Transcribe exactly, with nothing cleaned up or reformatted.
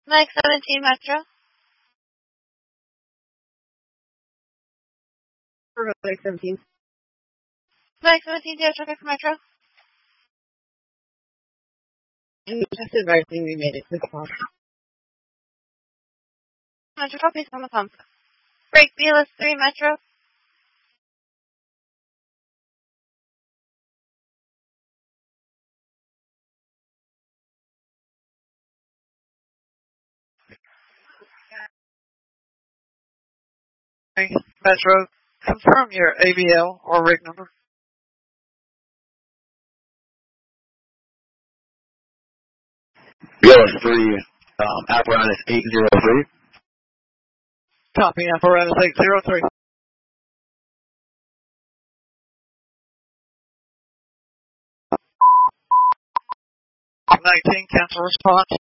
Mike seventeen Metro. Mike seventeen. Mike seventeen, do you have traffic for Metro? And just advising we made it this far. Metro, copies on the pump. Break B L S three Metro. Metro, confirm your A B L or rig number. B L S three, um, apparatus eight zero three. Copy, apparatus eight zero three. nineteen, cancel response.